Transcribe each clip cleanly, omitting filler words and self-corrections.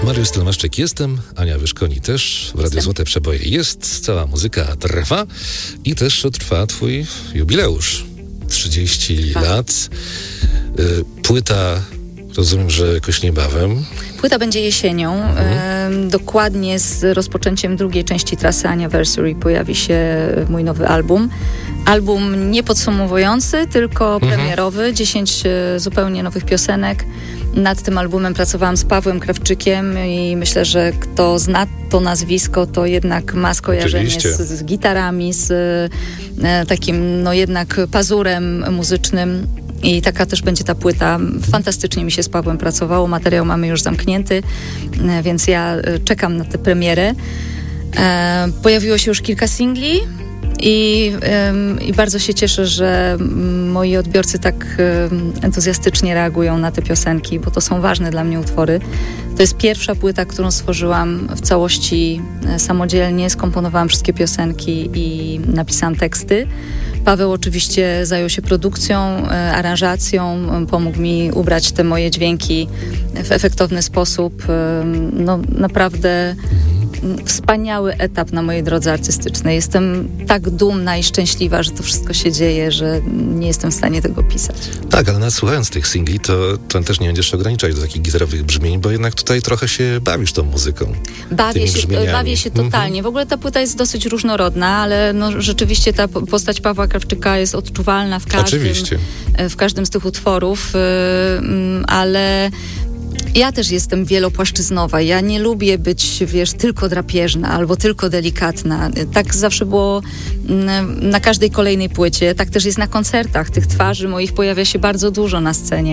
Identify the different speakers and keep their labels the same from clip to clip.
Speaker 1: Mariusz Stelmaszczyk jestem, Ania Wyszkoni też, w Radio Złote Przeboje jest, cała muzyka trwa i też trwa twój jubileusz. 30 lat. Płyta, rozumiem, że jakoś niebawem.
Speaker 2: Płyta będzie jesienią. Dokładnie z rozpoczęciem drugiej części trasy Anniversary pojawi się mój nowy album. Album nie podsumowujący, tylko premierowy. 10 zupełnie nowych piosenek. Nad tym albumem pracowałam z Pawłem Krawczykiem i myślę, że kto zna to nazwisko, to jednak ma skojarzenie z gitarami, z takim jednak pazurem muzycznym. I taka też będzie ta płyta. Fantastycznie mi się z Pawłem pracowało. Materiał mamy już zamknięty, więc ja czekam na tę premierę. Pojawiło się już kilka singli i bardzo się cieszę, że moi odbiorcy tak entuzjastycznie reagują na te piosenki, bo to są ważne dla mnie utwory. To jest pierwsza płyta, którą stworzyłam w całości samodzielnie. Skomponowałam wszystkie piosenki i napisałam teksty. Paweł oczywiście zajął się produkcją, aranżacją, pomógł mi ubrać te moje dźwięki w efektowny sposób. No naprawdę wspaniały etap na mojej drodze artystycznej. Jestem tak dumna i szczęśliwa, że to wszystko się dzieje, że nie jestem w stanie tego pisać.
Speaker 1: Tak, ale nawet słuchając tych singli, to też nie będziesz się ograniczać do takich gitarowych brzmień, bo jednak tutaj trochę się bawisz tą muzyką.
Speaker 2: Bawię się totalnie. W ogóle ta płyta jest dosyć różnorodna, ale no, rzeczywiście ta postać Pawła Krawczyka jest odczuwalna w każdym z tych utworów, ale ja też jestem wielopłaszczyznowa. Ja nie lubię być, tylko drapieżna albo tylko delikatna. Tak zawsze było na każdej kolejnej płycie. Tak też jest na koncertach. Tych twarzy moich pojawia się bardzo dużo na scenie.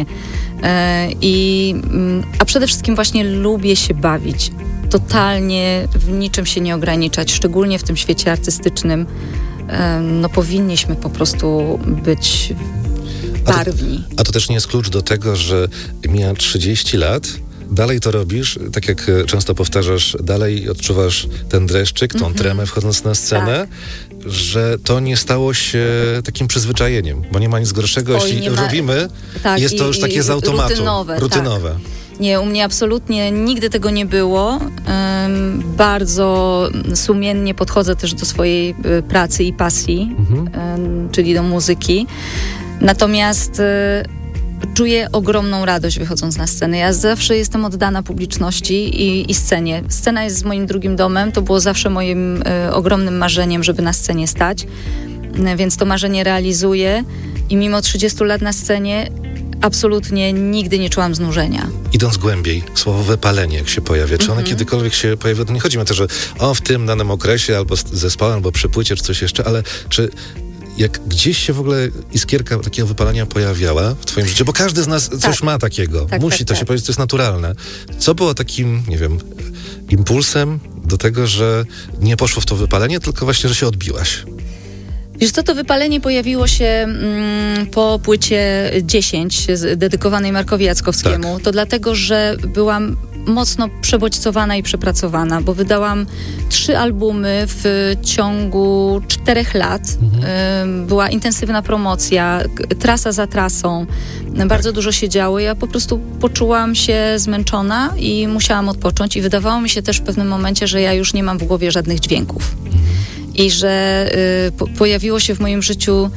Speaker 2: A przede wszystkim właśnie lubię się bawić. Totalnie w niczym się nie ograniczać. Szczególnie w tym świecie artystycznym. No powinniśmy po prostu być barwni.
Speaker 1: A to też nie jest klucz do tego, że mija 30 lat, dalej to robisz, tak jak często powtarzasz, dalej odczuwasz ten dreszczyk, tą tremę wchodząc na scenę, że to nie stało się takim przyzwyczajeniem, bo nie ma nic gorszego, jeśli robimy, jest to już takie z automatu. Rutynowe.
Speaker 2: Tak. Nie, u mnie absolutnie nigdy tego nie było. Bardzo sumiennie podchodzę też do swojej pracy i pasji, czyli do muzyki. Natomiast czuję ogromną radość wychodząc na scenę. Ja zawsze jestem oddana publiczności i scenie. Scena jest moim drugim domem. To było zawsze moim ogromnym marzeniem, żeby na scenie stać. Więc to marzenie realizuję i mimo 30 lat na scenie absolutnie nigdy nie czułam znużenia.
Speaker 1: Idąc głębiej, słowo wypalenie, jak się pojawia, czy one kiedykolwiek się pojawia? To nie chodzi mi o to, że w tym danym okresie albo z zespołem, albo przy płycie, czy coś jeszcze, ale czy jak gdzieś się w ogóle iskierka takiego wypalenia pojawiała w twoim życiu? Bo każdy z nas coś ma takiego. Musi to się powiedzieć, to jest naturalne. Co było takim, nie wiem, impulsem do tego, że nie poszło w to wypalenie, tylko właśnie, że się odbiłaś?
Speaker 2: Wiesz co, to wypalenie pojawiło się po płycie 10 dedykowanej Markowi Jackowskiemu. Tak. To dlatego, że byłam mocno przebodźcowana i przepracowana, bo wydałam 3 albumy w ciągu 4 lat. Była intensywna promocja, trasa za trasą. Bardzo dużo się działo. Ja po prostu poczułam się zmęczona i musiałam odpocząć i wydawało mi się też w pewnym momencie, że ja już nie mam w głowie żadnych dźwięków. I że pojawiło się w moim życiu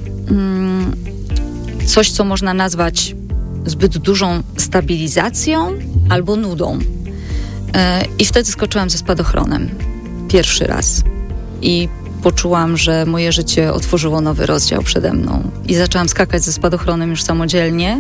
Speaker 2: coś, co można nazwać zbyt dużą stabilizacją albo nudą. I wtedy skoczyłam ze spadochronem. Pierwszy raz. I poczułam, że moje życie otworzyło nowy rozdział przede mną. I zaczęłam skakać ze spadochronem już samodzielnie.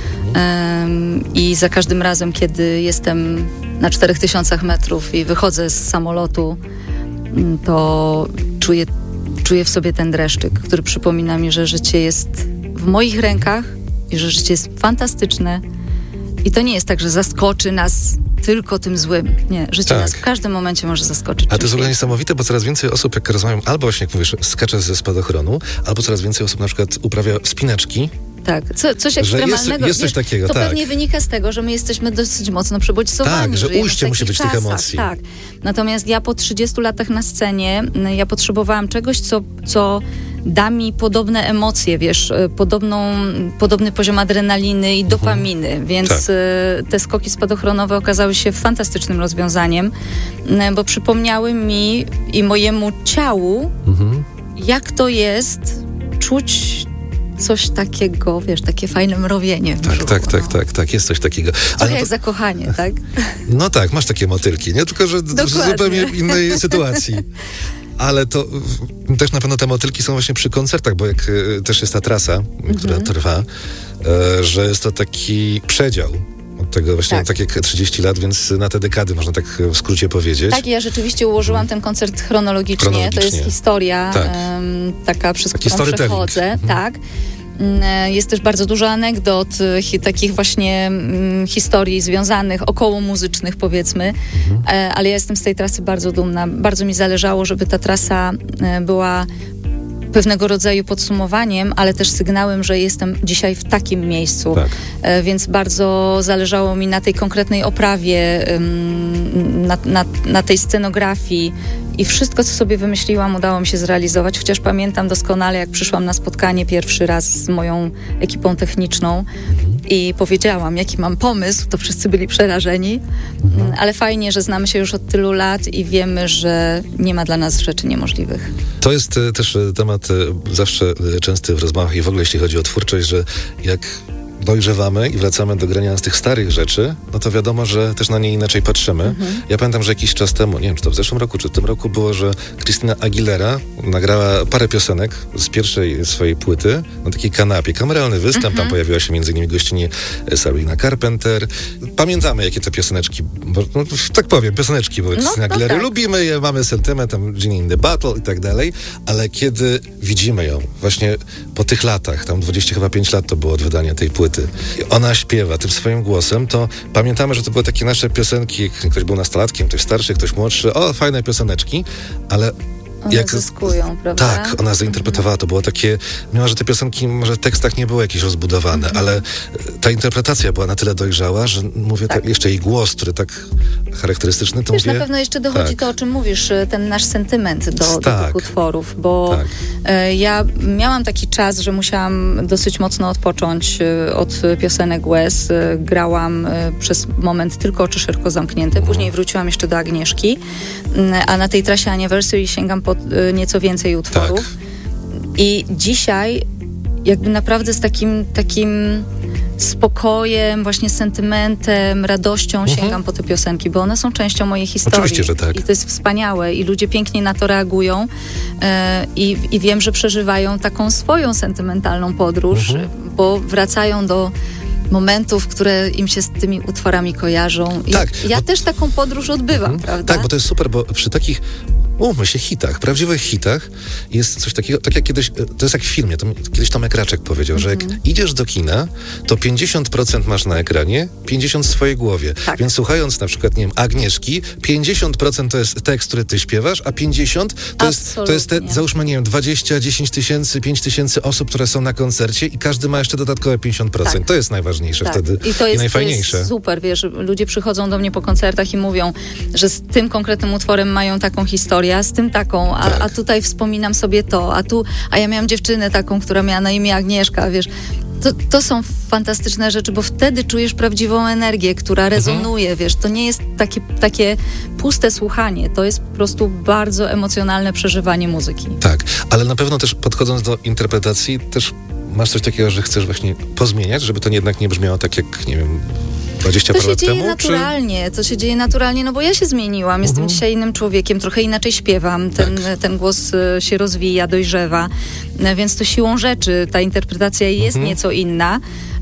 Speaker 2: I za każdym razem, kiedy jestem na 4000 metrów i wychodzę z samolotu, to czuję w sobie ten dreszczyk, który przypomina mi, że życie jest w moich rękach i że życie jest fantastyczne. I to nie jest tak, że zaskoczy nas tylko tym złym. Nie, życie nas w każdym momencie może zaskoczyć.
Speaker 1: A to jest w ogóle niesamowite, bo coraz więcej osób, jak rozmawiam, albo właśnie, jak mówisz, skacze ze spadochronu, albo coraz więcej osób na przykład uprawia wspinaczki.
Speaker 2: Tak, coś ekstremalnego.
Speaker 1: Jest coś takiego,
Speaker 2: to pewnie wynika z tego, że my jesteśmy dosyć mocno przebodźcowani.
Speaker 1: Tak, że ujście musi być tych emocji.
Speaker 2: Tak. Natomiast ja po 30 latach na scenie, ja potrzebowałam czegoś, co da mi podobne emocje, wiesz, podobny poziom adrenaliny i dopaminy, więc te skoki spadochronowe okazały się fantastycznym rozwiązaniem, bo przypomniały mi i mojemu ciału, jak to jest czuć coś takiego, wiesz, takie fajne mrowienie w brzuchu.
Speaker 1: Tak, jest coś takiego.
Speaker 2: Ale jak zakochanie, tak?
Speaker 1: No tak, masz takie motylki, nie? Tylko, że w zupełnie innej sytuacji. Ale to też na pewno te motylki są właśnie przy koncertach, bo jak też jest ta trasa, która trwa, że jest to taki przedział od tego właśnie tak jak 30 lat, więc na te dekady można tak w skrócie powiedzieć.
Speaker 2: Tak, ja rzeczywiście ułożyłam ten koncert chronologicznie. To jest historia taka, przez którą przechodzę. Tak. Jest też bardzo dużo anegdot, takich właśnie historii związanych, około muzycznych powiedzmy, ale ja jestem z tej trasy bardzo dumna. Bardzo mi zależało, żeby ta trasa była pewnego rodzaju podsumowaniem, ale też sygnałem, że jestem dzisiaj w takim miejscu. Tak. Więc bardzo zależało mi na tej konkretnej oprawie, na tej scenografii i wszystko, co sobie wymyśliłam, udało mi się zrealizować, chociaż pamiętam doskonale, jak przyszłam na spotkanie pierwszy raz z moją ekipą techniczną i powiedziałam, jaki mam pomysł, to wszyscy byli przerażeni, ale fajnie, że znamy się już od tylu lat i wiemy, że nie ma dla nas rzeczy niemożliwych.
Speaker 1: To jest też temat zawsze częsty w rozmowach i w ogóle jeśli chodzi o twórczość, że jak dojrzewamy i wracamy do grania z tych starych rzeczy, no to wiadomo, że też na nie inaczej patrzymy. Ja pamiętam, że jakiś czas temu, nie wiem, czy to w zeszłym roku, czy w tym roku było, że Christina Aguilera nagrała parę piosenek z pierwszej swojej płyty na takiej kanapie. Kameralny występ, tam pojawiła się między innymi gościnie Sabrina Carpenter. Pamiętamy, jakie te pioseneczki, bo, no, tak powiem, pioseneczki były Christina Aguilery. Lubimy je, mamy sentyment, tam Genie in the Battle i tak dalej, ale kiedy widzimy ją właśnie po tych latach, tam 25 lat to było od wydania tej płyty, ona śpiewa tym swoim głosem, to pamiętamy, że to były takie nasze piosenki, ktoś był nastolatkiem, ktoś starszy, ktoś młodszy, fajne pioseneczki, ale
Speaker 2: one zyskują, prawda?
Speaker 1: Tak, ona zainterpretowała, to było takie, mimo że te piosenki może w tekstach nie były jakieś rozbudowane, ale ta interpretacja była na tyle dojrzała, że mówię, tak, jeszcze jej głos, który tak charakterystyczny, to
Speaker 2: wiesz,
Speaker 1: mówię...
Speaker 2: na pewno jeszcze dochodzi to, o czym mówisz, ten nasz sentyment do tych utworów, bo ja miałam taki czas, że musiałam dosyć mocno odpocząć od piosenek łez. Grałam przez moment tylko Oczy szeroko zamknięte, później wróciłam jeszcze do Agnieszki, a na tej trasie Anniversary sięgam po nieco więcej utworów. I dzisiaj jakby naprawdę z takim spokojem, właśnie sentymentem, radością sięgam po te piosenki, bo one są częścią mojej historii.
Speaker 1: Oczywiście, że tak.
Speaker 2: I to jest wspaniałe i ludzie pięknie na to reagują i wiem, że przeżywają taką swoją sentymentalną podróż, bo wracają do momentów, które im się z tymi utworami kojarzą. I ja też taką podróż odbywam, prawda?
Speaker 1: Tak, bo to jest super, bo przy takich hitach, prawdziwych hitach jest coś takiego, tak jak kiedyś, to jest jak w filmie, kiedyś Tomek Raczek powiedział, że jak idziesz do kina, to 50% masz na ekranie, 50% w swojej głowie. Tak. Więc słuchając na przykład, nie wiem, Agnieszki, 50% to jest tekst, który ty śpiewasz, a 50% to jest te, załóżmy, nie wiem, 20, 10 tysięcy, 5 tysięcy osób, które są na koncercie i każdy ma jeszcze dodatkowe 50%. Tak. To jest najważniejsze wtedy i najfajniejsze.
Speaker 2: To jest super, wiesz, ludzie przychodzą do mnie po koncertach i mówią, że z tym konkretnym utworem mają taką historię, z tym taką, a tutaj wspominam sobie to, a ja miałam dziewczynę taką, która miała na imię Agnieszka, wiesz. To są fantastyczne rzeczy, bo wtedy czujesz prawdziwą energię, która rezonuje, wiesz. To nie jest takie puste słuchanie, to jest po prostu bardzo emocjonalne przeżywanie muzyki.
Speaker 1: Tak, ale na pewno też podchodząc do interpretacji, też masz coś takiego, że chcesz właśnie pozmieniać, żeby to jednak nie brzmiało tak jak, nie wiem, 20 parę lat temu?
Speaker 2: To się dzieje naturalnie, no bo ja się zmieniłam, jestem dzisiaj innym człowiekiem, trochę inaczej śpiewam, ten głos się rozwija, dojrzewa, więc to siłą rzeczy ta interpretacja jest nieco inna,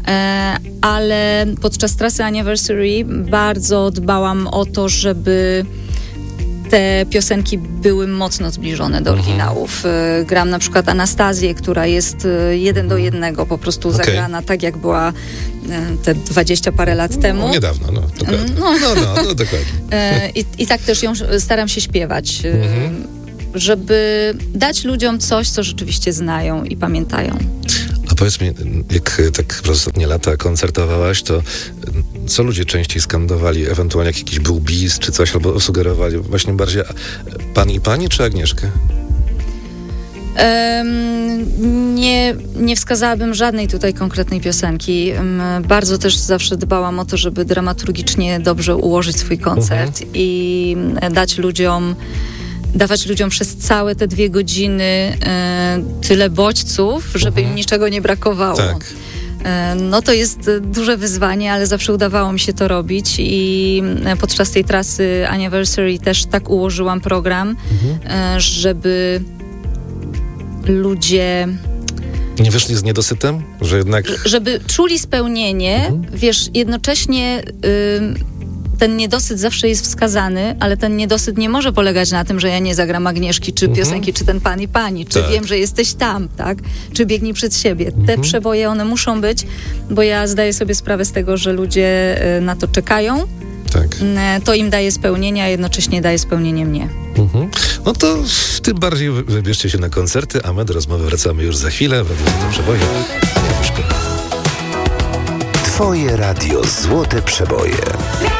Speaker 2: ale podczas trasy Anniversary bardzo dbałam o to, żeby te piosenki były mocno zbliżone do oryginałów. Gram na przykład Anastazję, która jest 1:1, po prostu zagrana tak, jak była te 20 parę lat temu.
Speaker 1: Niedawno, dokładnie. Dokładnie.
Speaker 2: I tak też ją staram się śpiewać, żeby dać ludziom coś, co rzeczywiście znają i pamiętają.
Speaker 1: A powiedz mi, jak tak przez ostatnie lata koncertowałaś, to co ludzie częściej skandowali? Ewentualnie jak jakiś był bis czy coś, albo sugerowali właśnie bardziej pan i pani, czy Agnieszkę?
Speaker 2: Nie wskazałabym żadnej tutaj konkretnej piosenki. Bardzo też zawsze dbałam o to, żeby dramaturgicznie dobrze ułożyć swój koncert i dawać ludziom przez całe te 2 godziny tyle bodźców, żeby im niczego nie brakowało.
Speaker 1: Tak.
Speaker 2: No to jest duże wyzwanie, ale zawsze udawało mi się to robić i podczas tej trasy Anniversary też tak ułożyłam program, żeby ludzie...
Speaker 1: Nie wyszli z niedosytem? Że jednak...
Speaker 2: Żeby czuli spełnienie, wiesz, jednocześnie... ten niedosyt zawsze jest wskazany, ale ten niedosyt nie może polegać na tym, że ja nie zagram Agnieszki, czy piosenki, czy ten Pan i Pani, czy wiem, że jesteś tam, tak? Czy Biegnij przed siebie. Te przeboje, one muszą być, bo ja zdaję sobie sprawę z tego, że ludzie na to czekają.
Speaker 1: Tak.
Speaker 2: To im daje spełnienie, a jednocześnie daje spełnienie mnie.
Speaker 1: No to tym bardziej wybierzcie się na koncerty, a my do rozmowy wracamy już za chwilę. Radio Przeboje.
Speaker 3: Twoje radio Złote Przeboje.